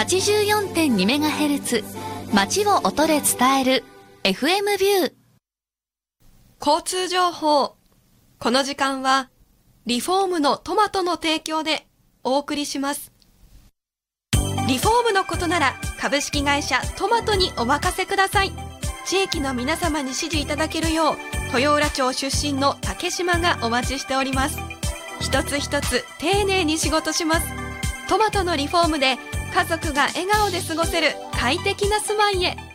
84.2MHz 街を音で伝える FM ビュー。 交通情報。この時間はリフォームのトマトの提供でお送りします。リフォームのことなら株式会社トマトにお任せください。地域の皆様に支持いただけるよう豊浦町出身の竹島がお待ちしております。一つ一つ丁寧に仕事します。トマトのリフォームで家族が笑顔で過ごせる快適な住まいへ。